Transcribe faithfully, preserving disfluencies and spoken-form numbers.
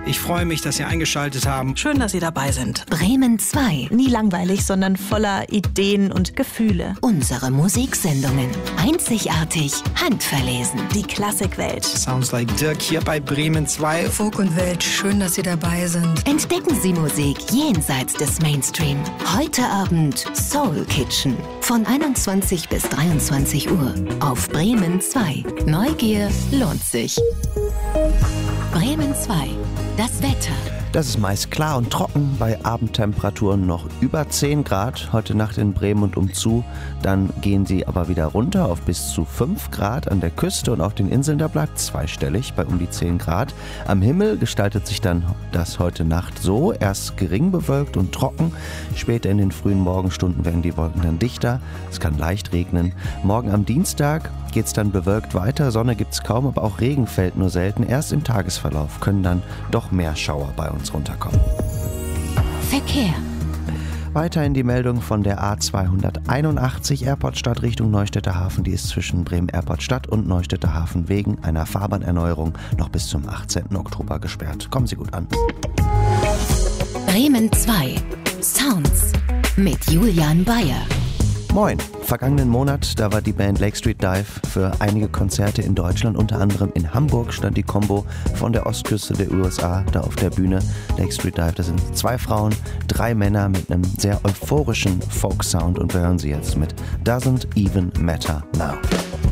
Ich freue mich, dass Sie eingeschaltet haben. Schön, dass Sie dabei sind. Bremen zwei. Nie langweilig, sondern voller Ideen und Gefühle. Unsere Musiksendungen. Einzigartig, handverlesen. Die Klassikwelt. Sounds like Dirk hier bei Bremen zwei. Folk und Welt, schön, dass Sie dabei sind. Entdecken Sie Musik jenseits des Mainstream. Heute Abend Soul Kitchen. Von einundzwanzig bis dreiundzwanzig Uhr. Auf Bremen zwei. Neugier lohnt sich. Bremen zwei. Das Wetter. Das ist meist klar und trocken, bei Abendtemperaturen noch über zehn Grad. Heute Nacht in Bremen und umzu. Dann gehen sie aber wieder runter auf bis zu fünf Grad an der Küste und auf den Inseln. Da bleibt zweistellig bei um die zehn Grad. Am Himmel gestaltet sich dann das heute Nacht so. Erst gering bewölkt und trocken. Später in den frühen Morgenstunden werden die Wolken dann dichter. Es kann leicht regnen. Morgen am Dienstag geht es dann bewölkt weiter. Sonne gibt es kaum, aber auch Regen fällt nur selten. Erst im Tagesverlauf können dann doch mehr Schauer bei uns runterkommen. Verkehr. Weiterhin die Meldung von der A zweihunderteinundachtzig Airportstadt Richtung Neustädter Hafen. Die ist zwischen Bremen Airportstadt und Neustädter Hafen wegen einer Fahrbahnerneuerung noch bis zum achtzehnten Oktober gesperrt. Kommen Sie gut an. Bremen zwei. Sounds mit Julian Bayer. Moin. Vergangenen Monat, da war die Band Lake Street Dive für einige Konzerte in Deutschland, unter anderem in Hamburg stand die Combo von der Ostküste der U S A da auf der Bühne. Lake Street Dive, das sind zwei Frauen, drei Männer mit einem sehr euphorischen Folk-Sound und wir hören sie jetzt mit Doesn't Even Matter Now.